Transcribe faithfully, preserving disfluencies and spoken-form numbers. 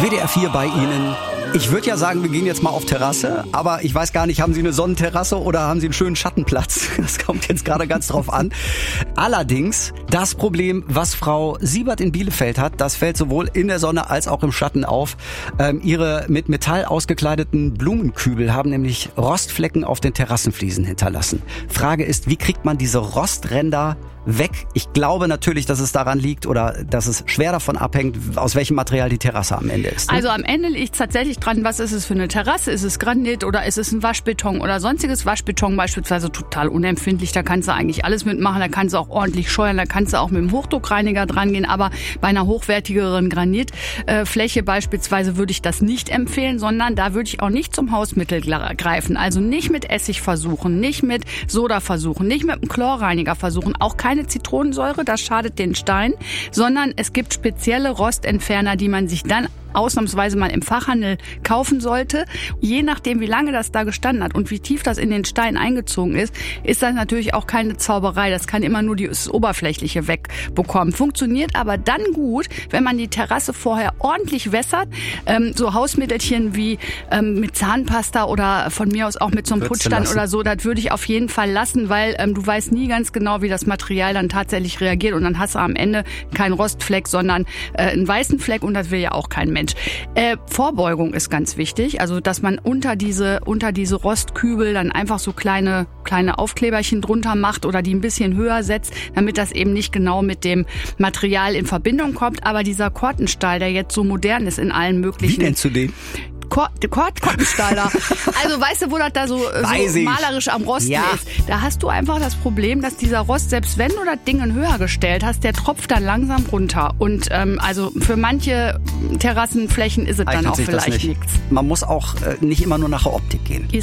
W D R vier bei Ihnen. Ich würde ja sagen, wir gehen jetzt mal auf Terrasse, aber ich weiß gar nicht, haben Sie eine Sonnenterrasse oder haben Sie einen schönen Schattenplatz? Das kommt jetzt gerade ganz drauf an. Allerdings, das Problem, was Frau Siebert in Bielefeld hat, das fällt sowohl in der Sonne als auch im Schatten auf. Ähm, ihre mit Metall ausgekleideten Blumenkübel haben nämlich Rostflecken auf den Terrassenfliesen hinterlassen. Frage ist, wie kriegt man diese Rostränder weg? Ich glaube natürlich, dass es daran liegt oder dass es schwer davon abhängt, aus welchem Material die Terrasse am Ende ist. Ne? Also am Ende liegt es tatsächlich dran, was ist es für eine Terrasse? Ist es Granit oder ist es ein Waschbeton oder sonstiges? Waschbeton beispielsweise total unempfindlich, da kannst du eigentlich alles mitmachen, da kannst du auch ordentlich scheuern, da kannst du auch mit dem Hochdruckreiniger dran gehen, aber bei einer hochwertigeren Granitfläche beispielsweise würde ich das nicht empfehlen, sondern da würde ich auch nicht zum Hausmittel greifen. Also nicht mit Essig versuchen, nicht mit Soda versuchen, nicht mit einem Chlorreiniger versuchen, auch kein Keine Zitronensäure, das schadet den Stein, sondern es gibt spezielle Rostentferner, die man sich dann ausnahmsweise mal im Fachhandel kaufen sollte. Je nachdem, wie lange das da gestanden hat und wie tief das in den Stein eingezogen ist, ist das natürlich auch keine Zauberei. Das kann immer nur das Oberflächliche wegbekommen. Funktioniert aber dann gut, wenn man die Terrasse vorher ordentlich wässert. Ähm, so Hausmittelchen wie ähm, mit Zahnpasta oder von mir aus auch mit so einem Putzstein oder so, das würde ich auf jeden Fall lassen, weil ähm, du weißt nie ganz genau, wie das Material dann tatsächlich reagiert und dann hast du am Ende keinen Rostfleck, sondern äh, einen weißen Fleck und das will ja auch kein Mensch. Äh, Vorbeugung ist ganz wichtig, also dass man unter diese unter diese Rostkübel dann einfach so kleine kleine Aufkleberchen drunter macht oder die ein bisschen höher setzt, damit das eben nicht genau mit dem Material in Verbindung kommt. Aber dieser Kortenstahl, der jetzt so modern ist in allen möglichen... Wie nennst du den? Kortenstahl da. Also weißt du, wo das da so, so malerisch am Rosten ja. ist? Da hast du einfach das Problem, dass dieser Rost, selbst wenn du das Ding höher gestellt hast, der tropft dann langsam runter. Und ähm, also für manche Terrassenflächen ist es dann auch vielleicht nichts. Man muss auch äh, nicht immer nur nach der Optik gehen. Ist